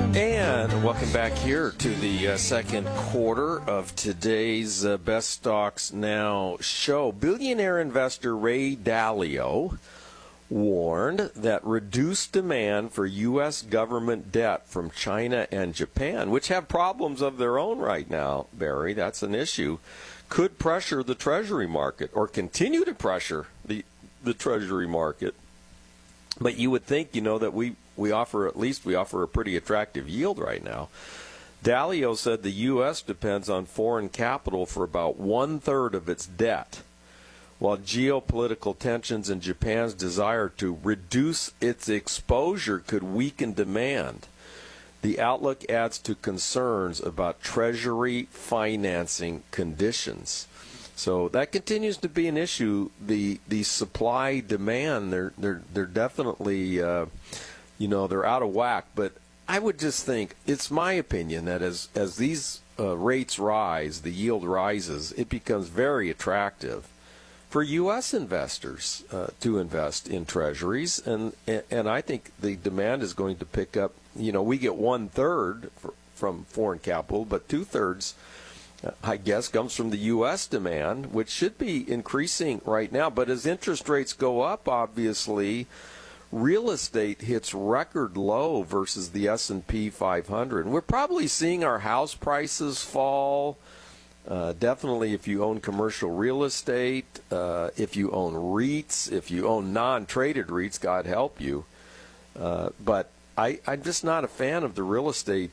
And welcome back here to the second quarter of today's Best Stocks Now show. Billionaire investor Ray Dalio warned that reduced demand for U.S. government debt from China and Japan, which have problems of their own right now, Barry, that's an issue, could pressure the Treasury market or continue to pressure the Treasury market. But you would think, that we offer a pretty attractive yield right now. Dalio said the U.S. depends on foreign capital for about 1/3 of its debt, while geopolitical tensions and Japan's desire to reduce its exposure could weaken demand. The outlook adds to concerns about Treasury financing conditions. So that continues to be an issue. The supply demand, they're definitely they're out of whack. But I would just think, it's my opinion that as these rates rise, the yield rises, it becomes very attractive for U.S. investors to invest in treasuries, and I think the demand is going to pick up. We get 1/3 from foreign capital, but 2/3, I guess, comes from the U.S. demand, which should be increasing right now. But as interest rates go up, obviously, real estate hits record low versus the S&P 500. And we're probably seeing our house prices fall. Definitely if you own commercial real estate, if you own REITs, if you own non-traded REITs, God help you. But I'm just not a fan of the real estate.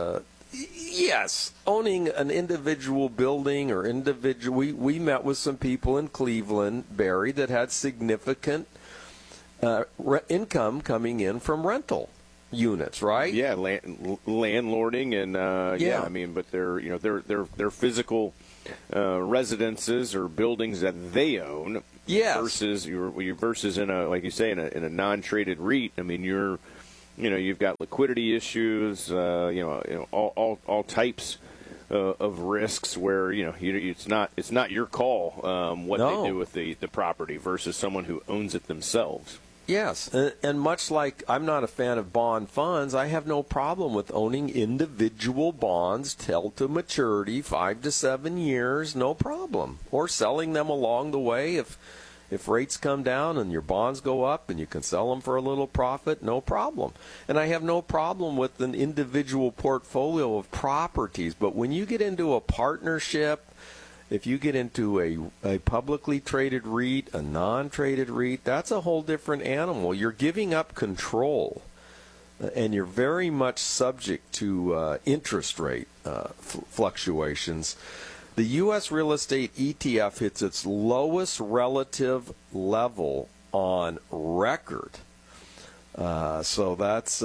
Yes, owning an individual building or we met with some people in Cleveland, Barry, that had significant income coming in from rental units, right? Yeah, landlording and I mean, but they're physical residences or buildings that they own. Yes. Versus in a, like you say, in a non-traded REIT. I mean, you've got liquidity issues, all types of risks where it's not your call what they do with the property versus someone who owns it themselves. Yes, and much like I'm not a fan of bond funds, I have no problem with owning individual bonds held to maturity, 5 to 7 years, no problem. Or selling them along the way if rates come down and your bonds go up and you can sell them for a little profit, no problem. And I have no problem with an individual portfolio of properties. But when you get into a partnership, if you get into a publicly traded REIT, a non-traded REIT, that's a whole different animal. You're giving up control, and you're very much subject to interest rate fluctuations. The U.S. real estate ETF hits its lowest relative level on record. So that's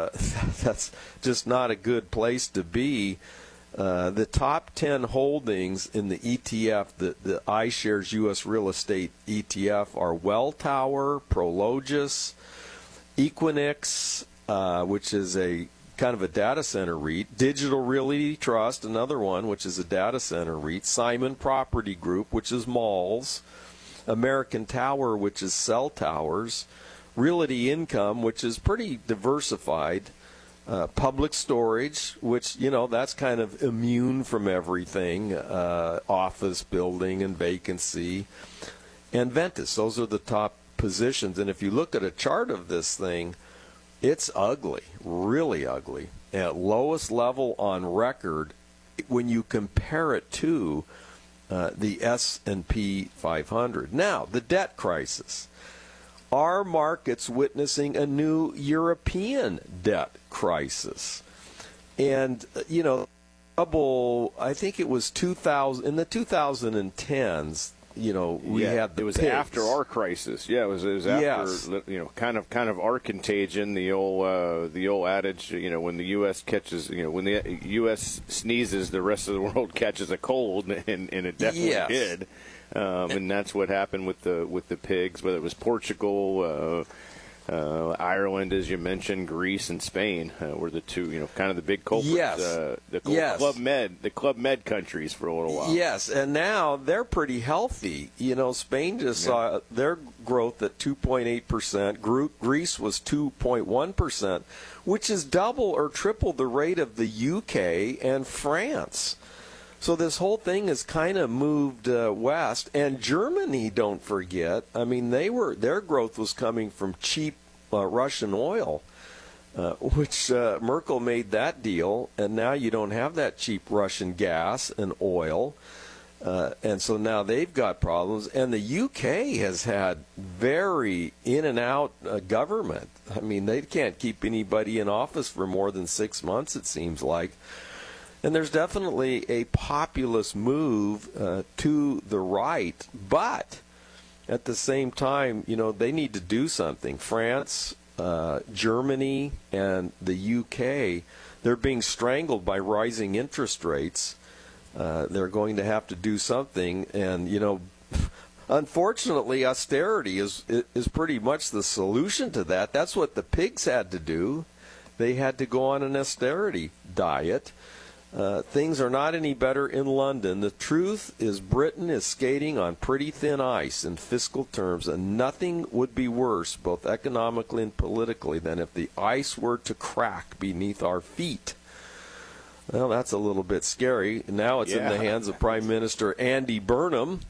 just not a good place to be. The top 10 holdings in the ETF, the iShares U.S. Real Estate ETF, are Welltower, Prologis, Equinix, which is a kind of a data center REIT, Digital Realty Trust, another one, which is a data center REIT, Simon Property Group, which is malls, American Tower, which is cell towers, Realty Income, which is pretty diversified, Public Storage, which, that's kind of immune from everything, office building and vacancy, and Ventus. Those are the top positions. And if you look at a chart of this thing, it's ugly, really ugly, at lowest level on record when you compare it to the S&P 500. Now, the debt crisis. Are markets witnessing a new European debt crisis? And, I think it was 2000, in the 2010s, we had the it was pigs. After our crisis. Yeah, it was after, yes. kind of our contagion, the old adage, when the U.S. catches, when the U.S. sneezes, the rest of the world catches a cold, and it definitely did. And that's what happened with the pigs, whether it was Portugal, Ireland, as you mentioned, Greece and Spain were the two, kind of the big culprits. Yes. The Club Med countries for a little while. Yes, and now they're pretty healthy. Spain just saw their growth at 2.8%. Greece was 2.1%, which is double or triple the rate of the UK and France. So this whole thing has kind of moved west. And Germany, don't forget, I mean, their growth was coming from cheap Russian oil, which Merkel made that deal, and now you don't have that cheap Russian gas and oil. And so now they've got problems. And the UK has had very in and out government. I mean, they can't keep anybody in office for more than 6 months, it seems like. And there's definitely a populist move to the right, but at the same time, they need to do something. France, Germany, and the UK, they're being strangled by rising interest rates. They're going to have to do something, and unfortunately, austerity is pretty much the solution to that. That's what the pigs had to do. They had to go on an austerity diet. Things are not any better in London. The truth is Britain is skating on pretty thin ice in fiscal terms, and nothing would be worse, both economically and politically, than if the ice were to crack beneath our feet. Well, that's a little bit scary. Now it's in the hands of Prime Minister Andy Burnham,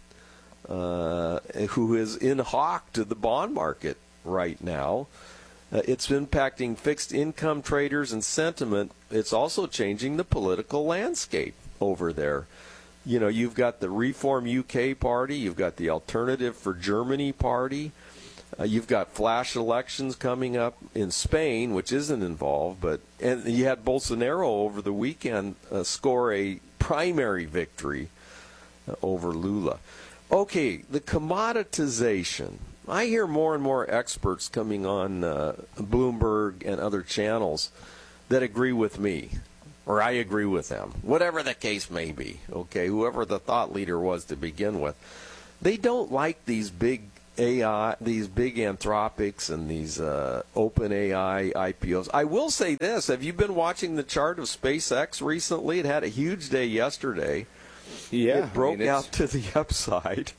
who is in hock to the bond market right now. It's impacting fixed income traders and sentiment. It's also changing the political landscape over there. You've got the Reform UK Party, you've got the Alternative for Germany Party, you've got flash elections coming up in Spain, which isn't involved, and you had Bolsonaro over the weekend score a primary victory over Lula. Okay, the commoditization. I hear more and more experts coming on Bloomberg and other channels that agree with me, or I agree with them, whatever the case may be, okay, whoever the thought leader was to begin with. They don't like these big AI, these big Anthropics and these open AI IPOs. I will say this, have you been watching the chart of SpaceX recently? It had a huge day yesterday. Yeah. It broke out to the upside.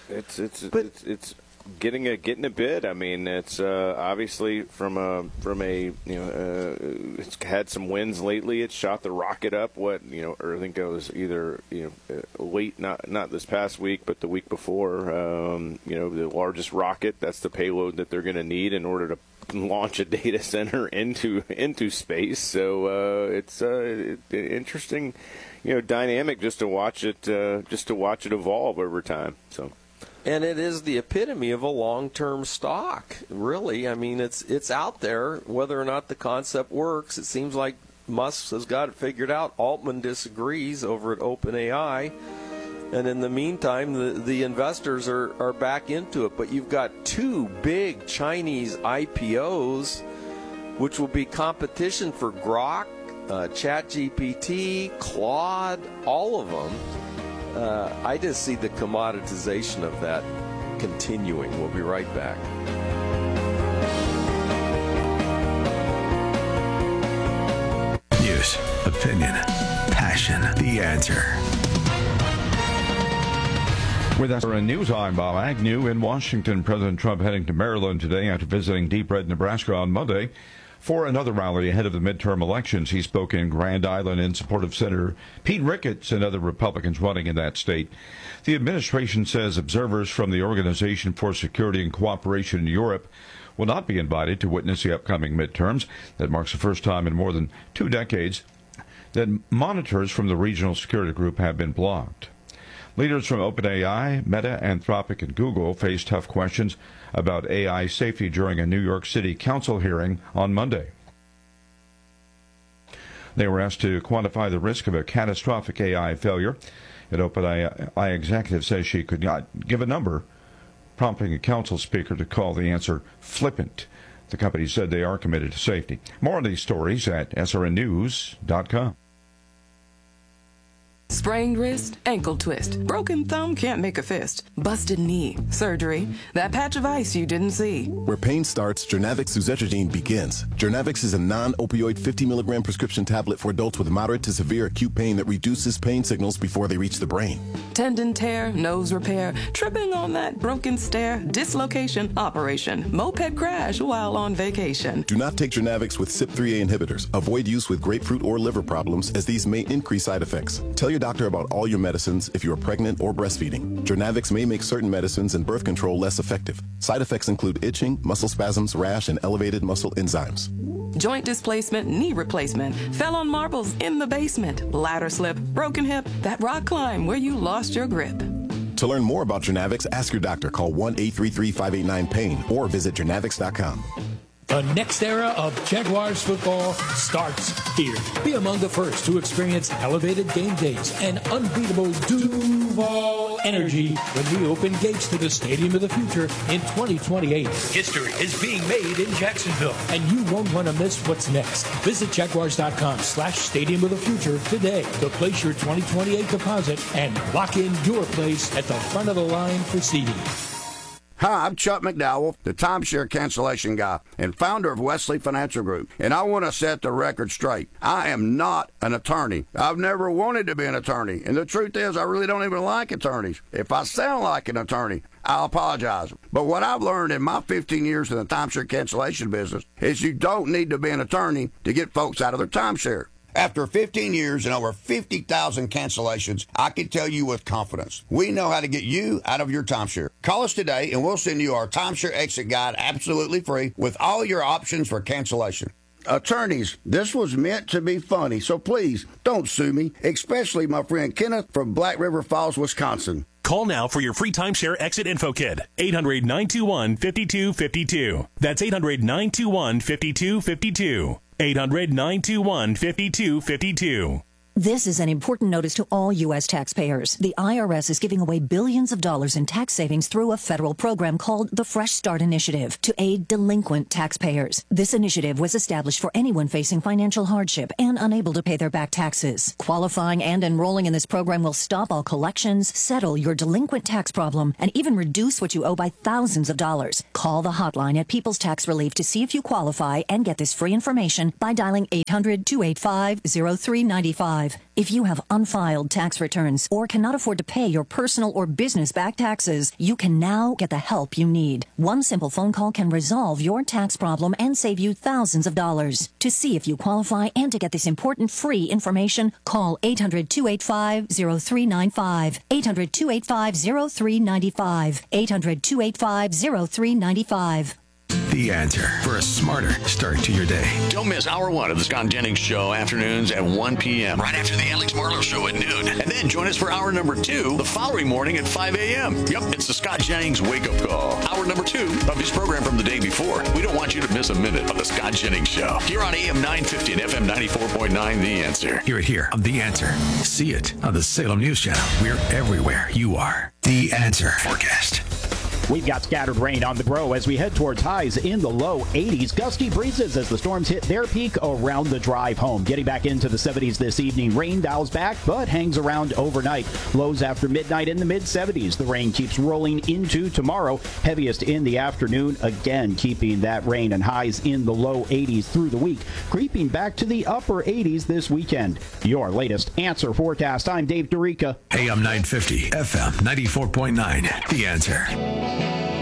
It's getting a bid. I mean, it's obviously from a it's had some wins lately. It's shot the rocket up. I think it was either late, not this past week, but the week before. The largest rocket. That's the payload that they're going to need in order to launch a data center into space. So it's an interesting dynamic just to watch it evolve over time. So. And it is the epitome of a long-term stock, really. I mean, it's out there. Whether or not the concept works, it seems like Musk has got it figured out. Altman disagrees over at OpenAI. And in the meantime, the investors are back into it. But you've got two big Chinese IPOs, which will be competition for Grok, ChatGPT, Claude, all of them. I just see the commoditization of that continuing. We'll be right back. News, opinion, passion. The Answer. With us for a news, I'm Bob Agnew in Washington. President Trump heading to Maryland today after visiting Deep Red, Nebraska on Monday for another rally ahead of the midterm elections. He spoke in Grand Island in support of Senator Pete Ricketts and other Republicans running in that state. The administration says observers from the Organization for Security and Cooperation in Europe will not be invited to witness the upcoming midterms. That marks the first time in more than 2 decades that monitors from the regional security group have been blocked. Leaders from OpenAI, Meta, Anthropic, and Google face tough questions about AI safety during a New York City Council hearing on Monday. They were asked to quantify the risk of a catastrophic AI failure. An OpenAI executive says she could not give a number, prompting a council speaker to call the answer flippant. The company said they are committed to safety. More on these stories at srnnews.com. Sprained wrist, ankle twist. Broken thumb, can't make a fist. Busted knee, surgery. That patch of ice you didn't see. Where pain starts, Jernavix suzetrigine begins. Jernavix is a non-opioid 50 milligram prescription tablet for adults with moderate to severe acute pain that reduces pain signals before they reach the brain. Tendon tear, nose repair, tripping on that broken stair, dislocation, operation, moped crash while on vacation. Do not take Jernavix with CYP3A inhibitors. Avoid use with grapefruit or liver problems, as these may increase side effects. Tell your doctor about all your medicines if you are pregnant or breastfeeding. Jernavix may make certain medicines and birth control less effective. Side effects include itching, muscle spasms, rash, and elevated muscle enzymes. Joint displacement, knee replacement, fell on marbles in the basement, ladder slip, broken hip, that rock climb where you lost your grip. To learn more about Jernavix, ask your doctor. Call 1-833-589-PAIN or visit jernavix.com. The next era of Jaguars football starts here. Be among the first to experience elevated game days and unbeatable Duval energy when we open gates to the Stadium of the Future in 2028. History is being made in Jacksonville, and you won't want to miss what's next. Visit Jaguars.com/Stadium of the Future today to place your 2028 deposit and lock in your place at the front of the line for seating. Hi, I'm Chuck McDowell, the timeshare cancellation guy and founder of Wesley Financial Group, and I want to set the record straight. I am not an attorney. I've never wanted to be an attorney, and the truth is I really don't even like attorneys. If I sound like an attorney, I'll apologize. But what I've learned in my 15 years in the timeshare cancellation business is you don't need to be an attorney to get folks out of their timeshare. After 15 years and over 50,000 cancellations, I can tell you with confidence, we know how to get you out of your timeshare. Call us today and we'll send you our timeshare exit guide absolutely free with all your options for cancellation. Attorneys, this was meant to be funny, so please don't sue me, especially my friend Kenneth from Black River Falls, Wisconsin. Call now for your free timeshare exit info kit. 800-921-5252. That's 800-921-5252. 800-921-5252. This is an important notice to all U.S. taxpayers. The IRS is giving away billions of dollars in tax savings through a federal program called the Fresh Start Initiative to aid delinquent taxpayers. This initiative was established for anyone facing financial hardship and unable to pay their back taxes. Qualifying and enrolling in this program will stop all collections, settle your delinquent tax problem, and even reduce what you owe by thousands of dollars. Call the hotline at People's Tax Relief to see if you qualify and get this free information by dialing 800-285-0395. If you have unfiled tax returns or cannot afford to pay your personal or business back taxes, you can now get the help you need. One simple phone call can resolve your tax problem and save you thousands of dollars. To see if you qualify and to get this important free information, call 800-285-0395. 800-285-0395. 800-285-0395. The answer for a smarter start to your day. Don't miss hour one of the Scott Jennings Show, afternoons at 1 p.m. right after the Alex Marlowe Show at noon. And then join us for hour number 2 the following morning at 5 a.m. Yep, it's the Scott Jennings Wake Up Call. Hour number 2 of his program from the day before. We don't want you to miss a minute of the Scott Jennings Show. Here on AM 950 and FM 94.9, The Answer. Hear it here on The Answer. See it on the Salem News Channel. We're everywhere you are. The Answer forecast. We've got scattered rain on the grow as we head towards highs in the low 80s. Gusty breezes as the storms hit their peak around the drive home. Getting back into the 70s this evening. Rain dials back, but hangs around overnight. Lows after midnight in the mid-70s. The rain keeps rolling into tomorrow. Heaviest in the afternoon. Again, keeping that rain and highs in the low 80s through the week. Creeping back to the upper 80s this weekend. Your latest Answer forecast. I'm Dave Dorica. AM 950, FM 94.9. The Answer.